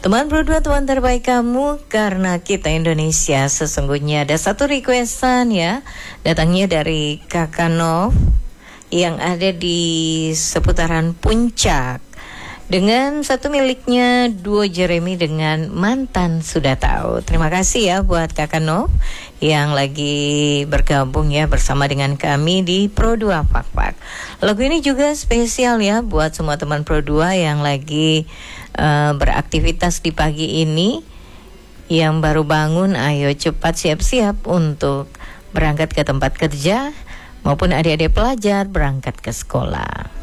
Teman berdua, teman terbaik kamu, karena kita Indonesia. Sesungguhnya ada satu requestan ya, datangnya dari Kakak Nov yang ada di seputaran Puncak, dengan satu miliknya duo Jeremy dengan Mantan Sudah Tahu. Terima kasih ya buat Kakak Nov yang lagi bergabung ya bersama dengan kami di Pro 2 Pak Pak. Lagu ini juga spesial ya buat semua teman Pro 2 yang lagi beraktivitas di pagi ini. Yang baru bangun, ayo cepat siap-siap untuk berangkat ke tempat kerja, maupun adik-adik pelajar berangkat ke sekolah.